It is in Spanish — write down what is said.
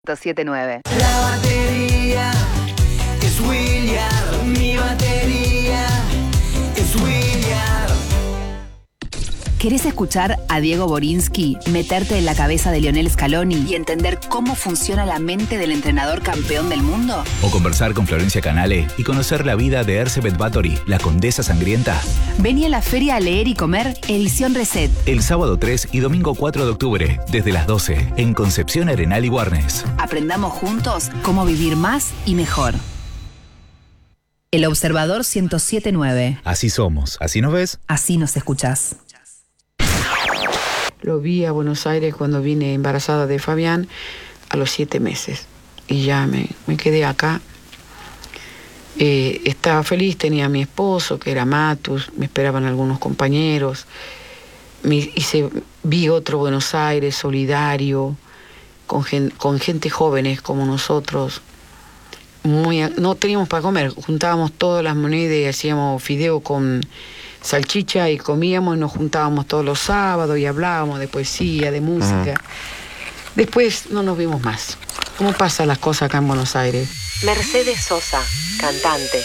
107.9. La batería es William, mi batería es William. ¿Querés escuchar a Diego Borinsky meterte en la cabeza de Lionel Scaloni y entender cómo funciona la mente del entrenador campeón del mundo? ¿O conversar con Florencia Canale y conocer la vida de Erzsébet Báthory, la condesa sangrienta? Vení a la Feria a Leer y Comer, edición Reset. El sábado 3 y domingo 4 de octubre, desde las 12, en Concepción, Arenal y Warnes. Aprendamos juntos cómo vivir más y mejor. El Observador 107.9. Así somos. ¿Así nos ves? Así nos escuchás. Lo vi a Buenos Aires cuando vine embarazada de Fabián a los 7 meses. Y ya me quedé acá. Estaba feliz, tenía a mi esposo, que era Matus, me esperaban algunos compañeros. Vi otro Buenos Aires solidario, con gente jóvenes como nosotros. No teníamos para comer, juntábamos todas las monedas y hacíamos fideo con salchicha y comíamos y nos juntábamos todos los sábados y hablábamos de poesía, de música. Después no nos vimos más. ¿Cómo pasan las cosas acá en Buenos Aires? Mercedes Sosa, cantante.